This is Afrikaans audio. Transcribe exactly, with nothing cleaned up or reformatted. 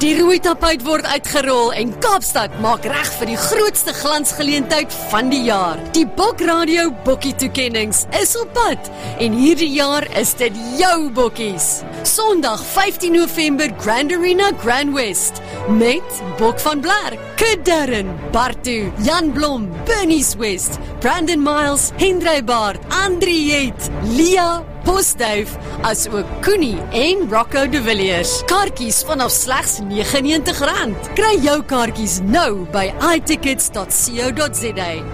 Die rooi tapuit word uitgerol en Kaapstad maak reg vir die grootste glansgeleentheid van die jaar. Die Bok Radio Bokkie toekennings is op pad en hierdie jaar is dit jou bokkies. Sondag vyftien November Grand Arena Grand West met Bok van Blerk, Kid Darren, Bartu, Jan Blom, Bernice West, Brandon Miles, Hendrey Baard, Andriet, Lia, Postduif, as ook Koenie en Rocco de Villiers. Kaartjies vanaf slegs negenennegentig rand. Kry jou kaartjies nou by i tickets dot co dot za.